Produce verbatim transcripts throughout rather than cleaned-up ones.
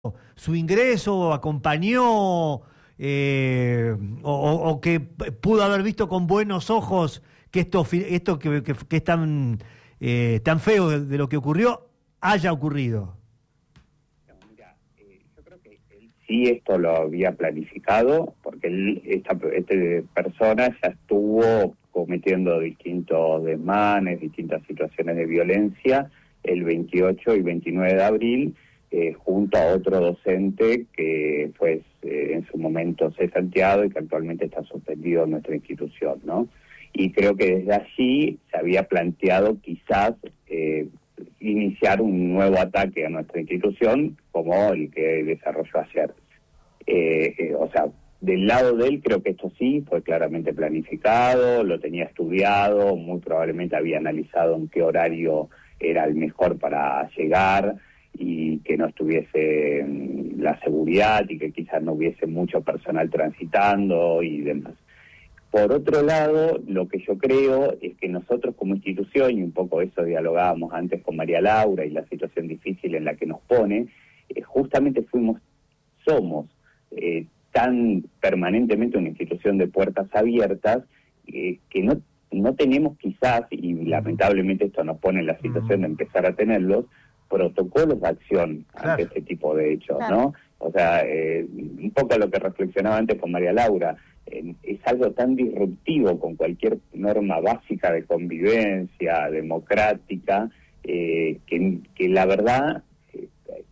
su ingreso, acompañó, eh, o, o que pudo haber visto con buenos ojos que esto, esto que, que, que es tan, eh, tan feo de, de lo que ocurrió, haya ocurrido? Mira, eh, yo creo que él sí esto lo había planificado, porque él, esta, esta persona ya estuvo cometiendo distintos desmanes, distintas situaciones de violencia el veintiocho y veintinueve de abril, Eh, junto a otro docente que fue eh, en su momento cesanteado y que actualmente está suspendido en nuestra institución, ¿no? Y creo que desde allí se había planteado quizás eh, iniciar un nuevo ataque a nuestra institución como el que desarrolló ayer. Eh, eh, o sea, del lado de él creo que esto sí fue claramente planificado, lo tenía estudiado, muy probablemente había analizado en qué horario era el mejor para llegar y que no estuviese la seguridad y que quizás no hubiese mucho personal transitando y demás. Por otro lado, lo que yo creo es que nosotros como institución, y un poco eso dialogábamos antes con María Laura y la situación difícil en la que nos pone, eh, justamente fuimos, somos eh, tan permanentemente una institución de puertas abiertas eh, que no, no tenemos quizás, y lamentablemente esto nos pone en la situación de empezar a tenerlos, protocolos de acción ante claro. este tipo de hechos, claro. ¿no? O sea, eh, un poco lo que reflexionaba antes con María Laura, eh, es algo tan disruptivo con cualquier norma básica de convivencia democrática, eh, que, que la verdad, eh,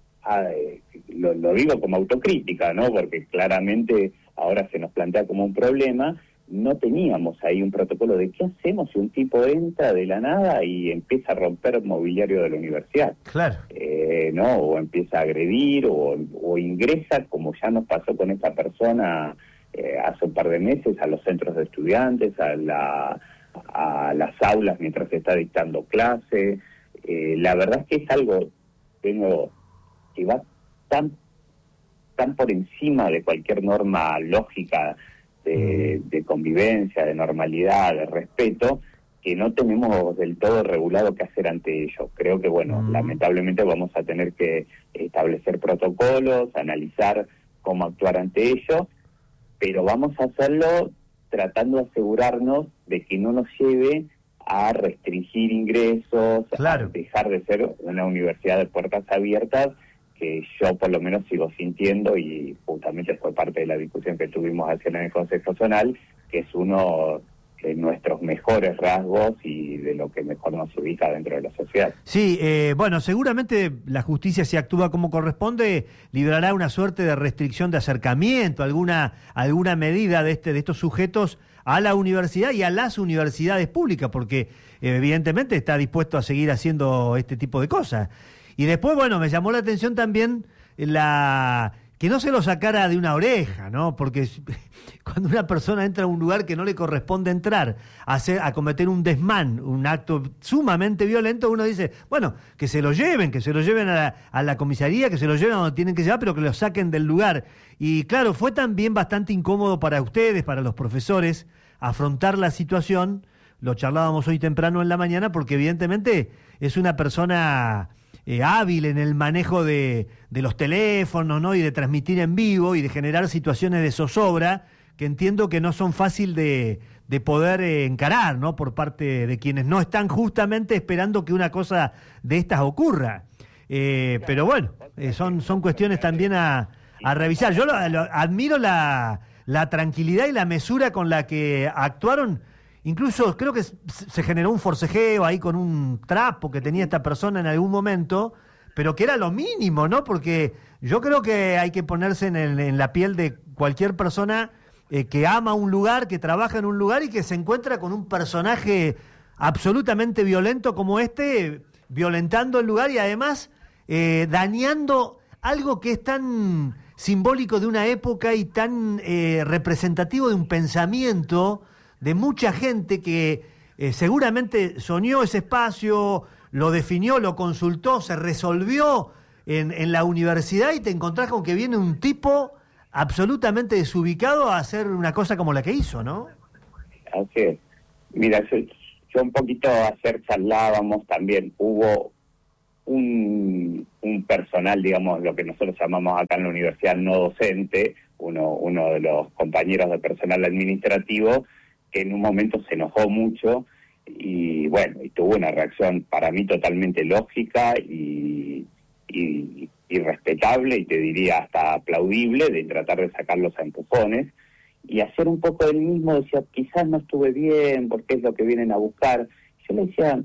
eh, lo, lo digo como autocrítica, ¿no? Porque claramente ahora se nos plantea como un problema. No teníamos ahí un protocolo de qué hacemos si un tipo entra de la nada y empieza a romper mobiliario de la universidad. Claro. Eh, ¿no? O empieza a agredir o, o ingresa, como ya nos pasó con esta persona eh, hace un par de meses, a los centros de estudiantes, a, la, a las aulas mientras se está dictando clase. Eh, la verdad es que es algo tengo, que va tan, tan por encima de cualquier norma lógica De, de convivencia, de normalidad, de respeto, que no tenemos del todo regulado qué hacer ante ello. Creo que, bueno, mm. lamentablemente vamos a tener que establecer protocolos, analizar cómo actuar ante ello, pero vamos a hacerlo tratando de asegurarnos de que no nos lleve a restringir ingresos, claro. a dejar de ser una universidad de puertas abiertas, que yo por lo menos sigo sintiendo, y justamente fue parte de la discusión que tuvimos ayer en el Consejo Zonal, que es uno de nuestros mejores rasgos y de lo que mejor nos ubica dentro de la sociedad. Sí, eh, bueno, seguramente la justicia, si actúa como corresponde, librará una suerte de restricción de acercamiento, alguna alguna medida de este de estos sujetos a la universidad y a las universidades públicas, porque eh, evidentemente está dispuesto a seguir haciendo este tipo de cosas. Y después, bueno, me llamó la atención también la que no se lo sacara de una oreja, ¿no? Porque cuando una persona entra a un lugar que no le corresponde entrar, a, hacer, a cometer un desmán, un acto sumamente violento, uno dice, bueno, que se lo lleven, que se lo lleven a la, a la comisaría, que se lo lleven a donde tienen que llevar, pero que lo saquen del lugar. Y claro, fue también bastante incómodo para ustedes, para los profesores, afrontar la situación. Lo charlábamos hoy temprano en la mañana, porque evidentemente es una persona Eh, hábil en el manejo de, de los teléfonos, ¿no? Y de transmitir en vivo y de generar situaciones de zozobra que entiendo que no son fácil de, de poder eh, encarar, ¿no? Por parte de quienes no están justamente esperando que una cosa de estas ocurra. Eh, pero bueno, eh, son, son cuestiones también a, a revisar. Yo lo, lo, admiro la, la tranquilidad y la mesura con la que actuaron. Incluso creo que se generó un forcejeo ahí con un trapo que tenía esta persona en algún momento, pero que era lo mínimo, ¿no? Porque yo creo que hay que ponerse en, el, en la piel de cualquier persona eh, que ama un lugar, que trabaja en un lugar y que se encuentra con un personaje absolutamente violento como este, violentando el lugar y además eh, dañando algo que es tan simbólico de una época y tan eh, representativo de un pensamiento de mucha gente que eh, seguramente soñó ese espacio, lo definió, lo consultó, se resolvió en, en la universidad y te encontrás con que viene un tipo absolutamente desubicado a hacer una cosa como la que hizo, ¿no? Así es. Mira, yo, yo un poquito ayer charlábamos también, hubo un, un personal, digamos, lo que nosotros llamamos acá en la universidad no docente, uno, uno de los compañeros de personal administrativo, que en un momento se enojó mucho y bueno, y tuvo una reacción para mí totalmente lógica y, y, y respetable, y te diría hasta aplaudible, de tratar de sacarlos a empujones y hacer un poco del mismo. Decía, quizás no estuve bien, porque es lo que vienen a buscar. Yo le decía,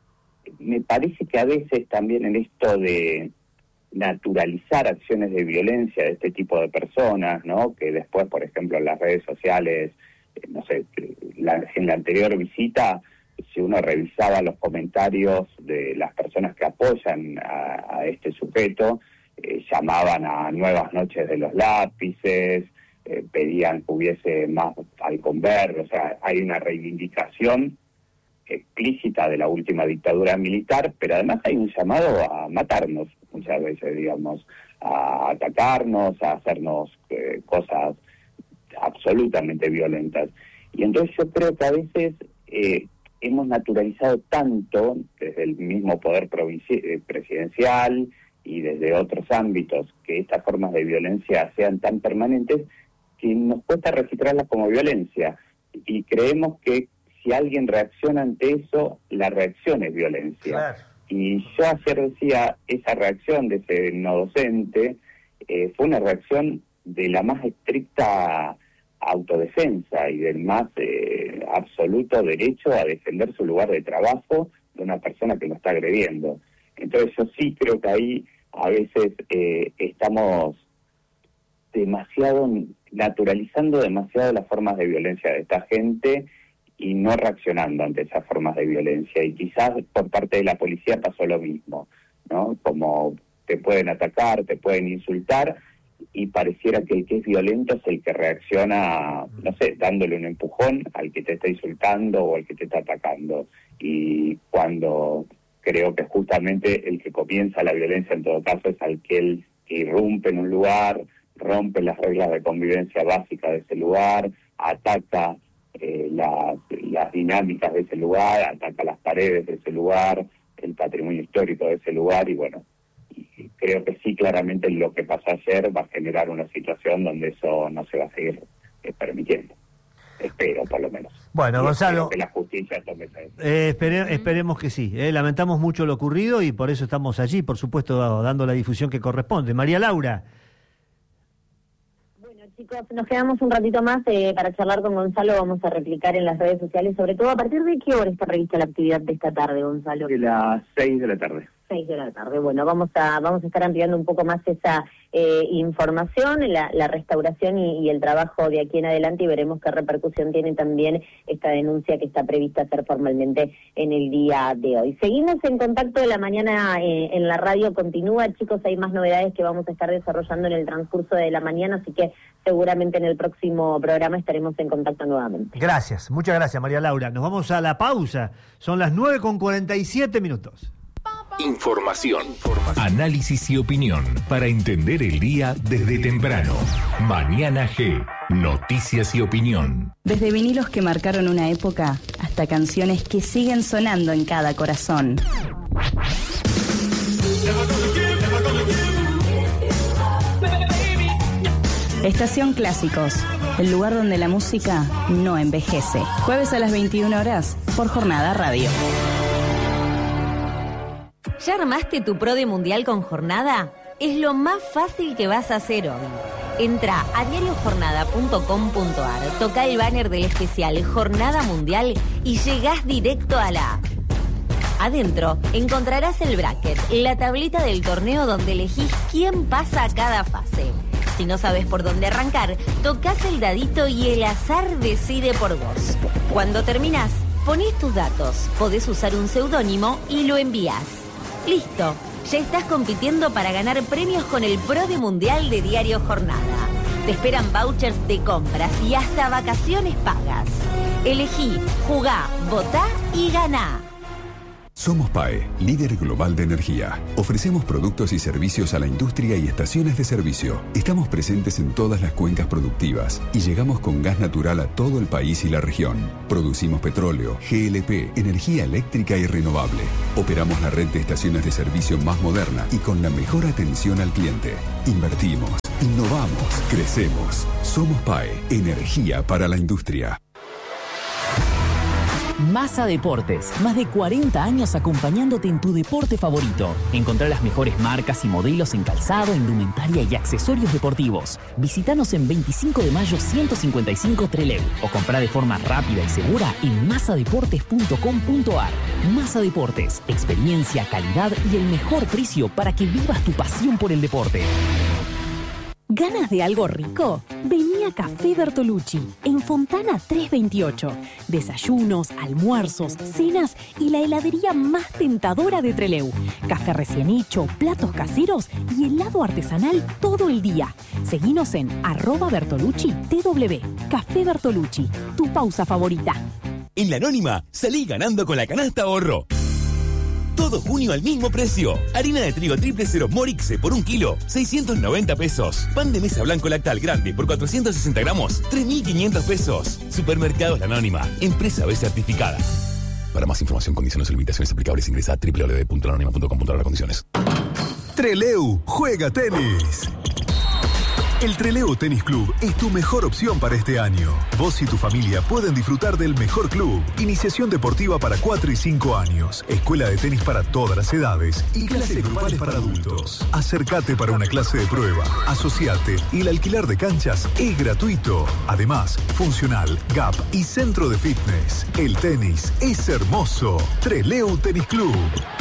me parece que a veces también en esto de naturalizar acciones de violencia de este tipo de personas, ¿no? Que después, por ejemplo, en las redes sociales, eh, no sé, la, en la anterior visita, si uno revisaba los comentarios de las personas que apoyan a, a este sujeto, eh, llamaban a nuevas noches de los lápices, eh, pedían que hubiese más halcón verde. O sea, hay una reivindicación explícita de la última dictadura militar, pero además hay un llamado a matarnos muchas veces, digamos, a atacarnos, a hacernos eh, cosas absolutamente violentas. Y entonces yo creo que a veces eh, hemos naturalizado tanto desde el mismo poder provinci- eh, presidencial y desde otros ámbitos que estas formas de violencia sean tan permanentes que nos cuesta registrarlas como violencia, y creemos que si alguien reacciona ante eso, la reacción es violencia. Claro. Y yo ayer decía, esa reacción de ese no docente eh, fue una reacción de la más estricta autodefensa y del más eh, absoluto derecho a defender su lugar de trabajo de una persona que lo está agrediendo. Entonces yo sí creo que ahí a veces eh, estamos demasiado, naturalizando demasiado las formas de violencia de esta gente y no reaccionando ante esas formas de violencia. Y quizás por parte de la policía pasó lo mismo, ¿no? Como te pueden atacar, te pueden insultar, y pareciera que el que es violento es el que reacciona, no sé, dándole un empujón al que te está insultando o al que te está atacando. Y cuando creo que justamente el que comienza la violencia en todo caso es aquel que irrumpe en un lugar, rompe las reglas de convivencia básicas de ese lugar, ataca Eh, las, las dinámicas de ese lugar, ataca las paredes de ese lugar, el patrimonio histórico de ese lugar, y bueno, y creo que sí, claramente lo que pasó ayer va a generar una situación donde eso no se va a seguir eh, permitiendo. Espero, por lo menos. Bueno, y Gonzalo, que la justicia tome esa eh, espere, esperemos que sí. Eh, lamentamos mucho lo ocurrido y por eso estamos allí, por supuesto, dando la difusión que corresponde. María Laura. Chicos, nos quedamos un ratito más eh, para charlar con Gonzalo. Vamos a replicar en las redes sociales, sobre todo a partir de qué hora está prevista la actividad de esta tarde, Gonzalo. De las seis de la tarde. Seis de la tarde. Bueno, vamos a vamos a estar ampliando un poco más esa eh, información, la, la restauración y, y el trabajo de aquí en adelante, y veremos qué repercusión tiene también esta denuncia que está prevista hacer formalmente en el día de hoy. Seguimos en contacto de la mañana eh, en la radio, continúa, chicos, hay más novedades que vamos a estar desarrollando en el transcurso de la mañana, así que seguramente en el próximo programa estaremos en contacto nuevamente. Gracias, muchas gracias, María Laura. Nos vamos a la pausa, son las nueve con cuarenta y siete minutos. Información, análisis y opinión para entender el día desde temprano. Mañana G, noticias y opinión. Desde vinilos que marcaron una época hasta canciones que siguen sonando en cada corazón. Estación Clásicos, el lugar donde la música no envejece. Jueves a las veintiuna horas por Jornada Radio. ¿Ya armaste tu Pro de Mundial con Jornada? Es lo más fácil que vas a hacer hoy. Entra a diario jornada punto com punto a r, toca el banner del especial Jornada Mundial y llegás directo a la app. Adentro encontrarás el bracket, la tablita del torneo donde elegís quién pasa a cada fase. Si no sabes por dónde arrancar, tocas el dadito y el azar decide por vos. Cuando terminás, ponés tus datos, podés usar un seudónimo y lo envías. Listo, ya estás compitiendo para ganar premios con el Pro de Mundial de Diario Jornada. Te esperan vouchers de compras y hasta vacaciones pagas. Elegí, jugá, votá y ganá. Somos P A E, líder global de energía. Ofrecemos productos y servicios a la industria y estaciones de servicio. Estamos presentes en todas las cuencas productivas y llegamos con gas natural a todo el país y la región. Producimos petróleo, G L P, energía eléctrica y renovable. Operamos la red de estaciones de servicio más moderna y con la mejor atención al cliente. Invertimos, innovamos, crecemos. Somos P A E, energía para la industria. Massa Deportes, más de cuarenta años acompañándote en tu deporte favorito. Encontrá las mejores marcas y modelos en calzado, indumentaria y accesorios deportivos. Visítanos en veinticinco de mayo ciento cincuenta y cinco Trelew o comprá de forma rápida y segura en massa deportes punto com punto ar. Massa Deportes, experiencia, calidad y el mejor precio para que vivas tu pasión por el deporte. ¿Ganas de algo rico? Vení a Café Bertolucci, en Fontana trescientos veintiocho. Desayunos, almuerzos, cenas y la heladería más tentadora de Trelew. Café recién hecho, platos caseros y helado artesanal todo el día. Seguinos en arroba Bertolucci T W. Café Bertolucci, tu pausa favorita. En La Anónima, salí ganando con la canasta ahorro. Todo junio al mismo precio. Harina de trigo triple cero Morixe por un kilo, seiscientos noventa pesos. Pan de mesa blanco lactal grande por cuatrocientos sesenta gramos, tres mil quinientos pesos. Supermercados La Anónima, empresa B certificada. Para más información, condiciones y limitaciones aplicables, ingresa a doble u doble u doble u punto la anónima punto com punto ar condiciones. Trelew juega tenis. El Trelew Tenis Club es tu mejor opción para este año. Vos y tu familia pueden disfrutar del mejor club. Iniciación deportiva para cuatro y cinco años. Escuela de tenis para todas las edades. Y clases grupales para adultos. Acércate para una clase de prueba. Asociate y el alquiler de canchas es gratuito. Además, funcional, gap y centro de fitness. El tenis es hermoso. Trelew Tenis Club.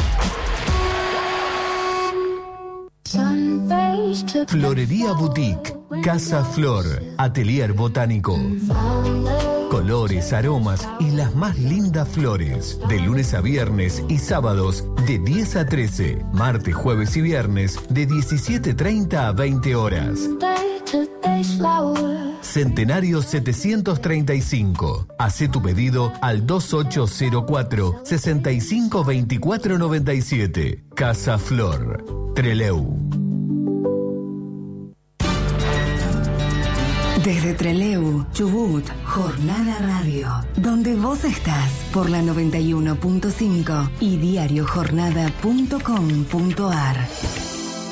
Florería Boutique, Casa Flor, Atelier Botánico. Colores, aromas y las más lindas flores. De lunes a viernes y sábados de diez a trece. Martes, jueves y viernes de diecisiete treinta a veinte horas. Centenario setecientos treinta y cinco. Hacé tu pedido al dos ocho cero cuatro, seis cinco dos cuatro nueve siete. Casa Flor, Trelew. Desde Trelew, Chubut, Jornada Radio, donde vos estás por la noventa y uno punto cinco y diario jornada punto com punto ar.